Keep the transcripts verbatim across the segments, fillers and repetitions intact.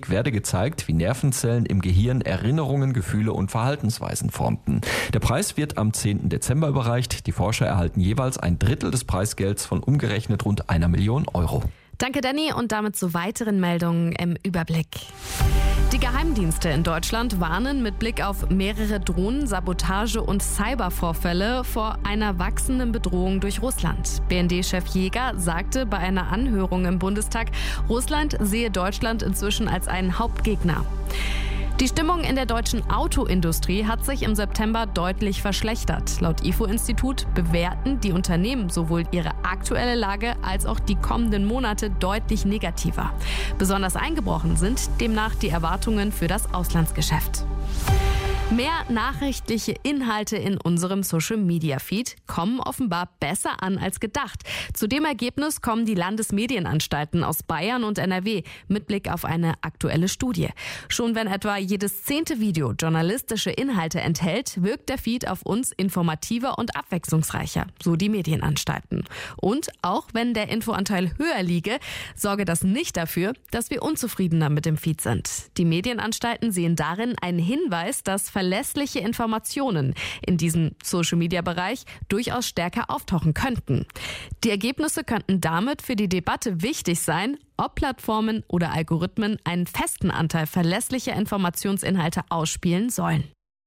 Technik werde gezeigt, wie Nervenzellen im Gehirn Erinnerungen, Gefühle und Verhaltensweisen formten. Der Preis wird am zehnten Dezember überreicht. Die Forscher erhalten jeweils ein Drittel des Preisgelds von umgerechnet rund einer Million Euro. Danke, Danny, und damit zu weiteren Meldungen im Überblick. Die Geheimdienste in Deutschland warnen mit Blick auf mehrere Drohnen-, Sabotage- und Cybervorfälle vor einer wachsenden Bedrohung durch Russland. B N D-Chef Jäger sagte bei einer Anhörung im Bundestag, Russland sehe Deutschland inzwischen als einen Hauptgegner. Die Stimmung in der deutschen Autoindustrie hat sich im September deutlich verschlechtert. Laut I F O-Institut bewerten die Unternehmen sowohl ihre aktuelle Lage als auch die kommenden Monate deutlich negativer. Besonders eingebrochen sind demnach die Erwartungen für das Auslandsgeschäft. Mehr nachrichtliche Inhalte in unserem Social-Media-Feed kommen offenbar besser an als gedacht. Zu dem Ergebnis kommen die Landesmedienanstalten aus Bayern und N R W mit Blick auf eine aktuelle Studie. Schon wenn etwa jedes zehnte Video journalistische Inhalte enthält, wirkt der Feed auf uns informativer und abwechslungsreicher, so die Medienanstalten. Und auch wenn der Infoanteil höher liege, sorge das nicht dafür, dass wir unzufriedener mit dem Feed sind. Die Medienanstalten sehen darin einen Hinweis, dass verlässliche Informationen in diesem Social-Media-Bereich durchaus stärker auftauchen könnten. Die Ergebnisse könnten damit für die Debatte wichtig sein, ob Plattformen oder Algorithmen einen festen Anteil verlässlicher Informationsinhalte ausspielen sollen.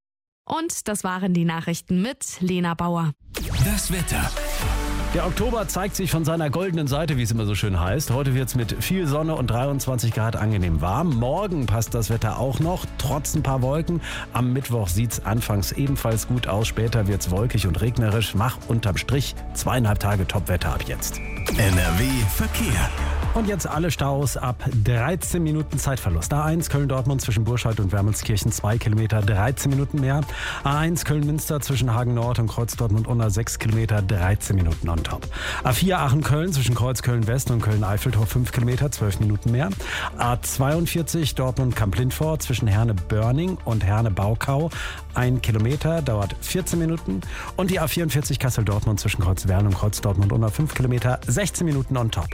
Und das waren die Nachrichten mit Lena Bauer. Das Wetter. Der Oktober zeigt sich von seiner goldenen Seite, wie es immer so schön heißt. Heute wird es mit viel Sonne und dreiundzwanzig Grad angenehm warm. Morgen passt das Wetter auch noch, trotz ein paar Wolken. Am Mittwoch sieht es anfangs ebenfalls gut aus. Später wird es wolkig und regnerisch. Mach unterm Strich zweieinhalb Tage Topwetter ab jetzt. N R W Verkehr. Und jetzt alle Staus ab dreizehn Minuten Zeitverlust. A eins Köln-Dortmund zwischen Burscheid und Wermelskirchen zwei Kilometer, dreizehn Minuten mehr. A eins Köln-Münster zwischen Hagen-Nord und Kreuz-Dortmund-Unna sechs Kilometer, dreizehn Minuten on top. A vier Aachen-Köln zwischen Kreuz-Köln-West und Köln-Eiffeltor fünf Kilometer, zwölf Minuten mehr. A zweiundvierzig Dortmund-Kamp-Lindfort zwischen Herne-Börning und Herne-Baukau ein Kilometer, dauert vierzehn Minuten. Und die A vierundvierzig Kassel-Dortmund zwischen Kreuzwerl und Kreuz-Dortmund-Unna fünf Kilometer, sechzehn Minuten on top.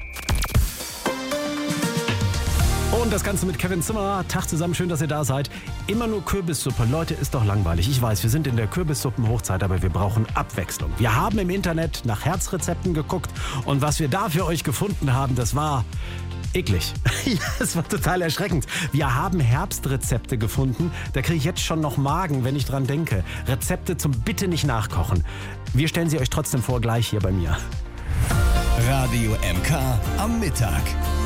Und das Ganze mit Kevin Zimmer. Tag zusammen, schön, dass ihr da seid. Immer nur Kürbissuppe. Leute, ist doch langweilig. Ich weiß, wir sind in der Kürbissuppenhochzeit, aber wir brauchen Abwechslung. Wir haben im Internet nach Herzrezepten geguckt und was wir da für euch gefunden haben, das war eklig. Ja, es war total erschreckend. Wir haben Herbstrezepte gefunden. Da kriege ich jetzt schon noch Magen, wenn ich dran denke. Rezepte zum bitte nicht nachkochen. Wir stellen sie euch trotzdem vor, gleich hier bei mir. Radio M K am Mittag.